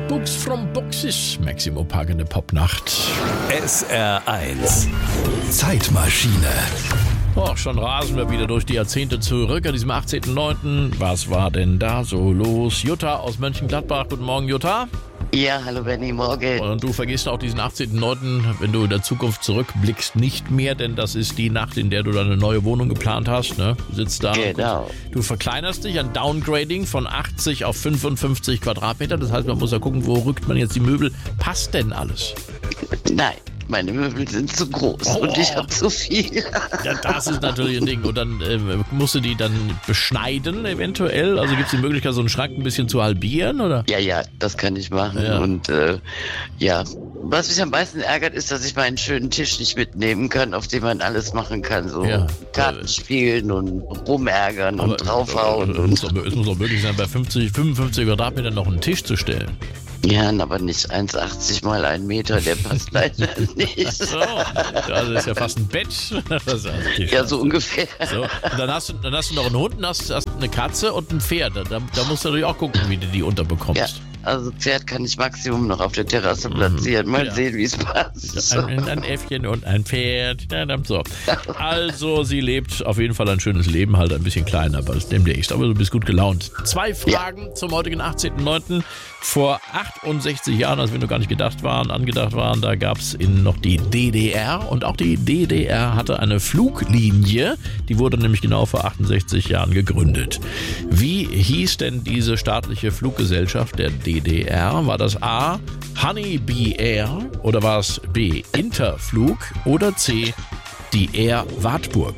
Books from Boxes. Maximo Park in der Popnacht. SR1 Zeitmaschine. Oh, schon rasen wir wieder durch die Jahrzehnte zurück an diesem 18.09. Was war denn da so los? Jutta aus Mönchengladbach. Guten Morgen, Jutta. Ja, hallo Benni, morgen. Und du vergisst auch diesen 18.09., wenn du in der Zukunft zurückblickst, nicht mehr, denn das ist die Nacht, in der du deine neue Wohnung geplant hast. Ne? Du sitzt da. Genau. Du verkleinerst dich, ein Downgrading von 80 auf 55 Quadratmeter. Das heißt, man muss ja gucken, wo rückt man jetzt die Möbel. Passt denn alles? Nein, meine Möbel sind zu groß und ich habe zu viel. Ja, das ist natürlich ein Ding. Und dann musst du die dann beschneiden eventuell? Also gibt es die Möglichkeit, so einen Schrank ein bisschen zu halbieren? Oder? Ja, das kann ich machen. Ja. Und was mich am meisten ärgert, ist, dass ich meinen schönen Tisch nicht mitnehmen kann, auf dem man alles machen kann. So Karten spielen und rumärgern und draufhauen. Es muss doch möglich sein, bei 55 Quadratmetern noch einen Tisch zu stellen. Ja, aber nicht 1,80 mal 1 Meter, der passt leider nicht. So, das ist ja fast ein Bett. Ja, so ungefähr. So. Und dann hast du noch einen Hund, hast eine Katze und ein Pferd. Da musst du natürlich auch gucken, wie du die unterbekommst. Ja. Also Pferd kann ich Maximum noch auf der Terrasse platzieren. Mal sehen, wie es passt. Ein Äffchen und ein Pferd. So. Also, sie lebt auf jeden Fall ein schönes Leben, halt ein bisschen kleiner, aber demnächst. Aber du bist gut gelaunt. 2 Fragen zum heutigen 18.09. Vor 68 Jahren, als wir noch gar nicht angedacht waren, da gab es noch die DDR. Und auch die DDR hatte eine Fluglinie. Die wurde nämlich genau vor 68 Jahren gegründet. Wie hieß denn diese staatliche Fluggesellschaft der DDR? War das A, Honeybee Air, oder war es B, Interflug, oder C, die Air Wartburg?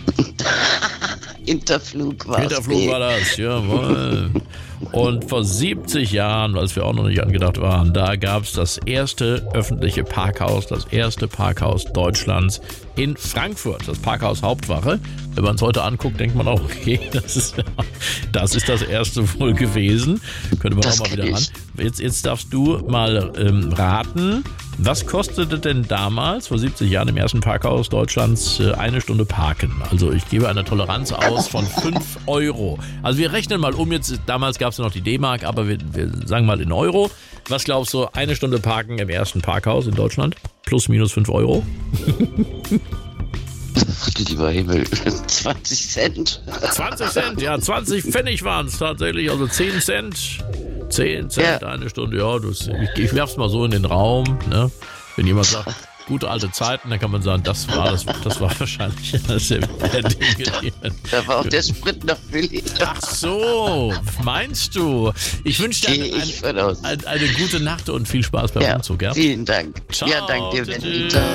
Interflug war das, jawohl. Und vor 70 Jahren, als wir auch noch nicht angedacht waren, da gab es das erste öffentliche Parkhaus, das erste Parkhaus Deutschlands in Frankfurt, das Parkhaus Hauptwache. Wenn man es heute anguckt, denkt man auch, okay, das ist das erste wohl gewesen. Könnte man auch mal wieder ran. Jetzt darfst du mal raten, was kostete denn damals, vor 70 Jahren im ersten Parkhaus Deutschlands, 1 Stunde Parken? Also ich gebe eine Toleranz aus von 5 Euro. Also wir rechnen mal um, jetzt damals gab es noch die D-Mark, aber wir sagen mal in Euro. Was glaubst du, 1 Stunde Parken im ersten Parkhaus in Deutschland? Plus minus 5 Euro? Lieber Himmel, 20 Cent. 20 Cent, ja, 20 Pfennig waren es tatsächlich, also 10 Cent. 10 Cent, 1 Stunde, ja, ich werf's mal so in den Raum, ne? Wenn jemand sagt, gute alte Zeiten, dann kann man sagen, das war wahrscheinlich der Dinge. Da war auch der Sprit noch billig. Ach so, meinst du? Ich wünsche dir eine gute Nacht und viel Spaß beim Umzug, ja? Vielen Dank. Ciao, Ja, danke dir.